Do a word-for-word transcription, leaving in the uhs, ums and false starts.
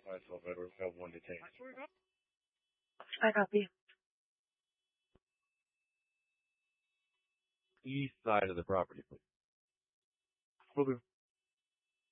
Myself, Edward, have one detained. I copy. East side of the property, please. Will do.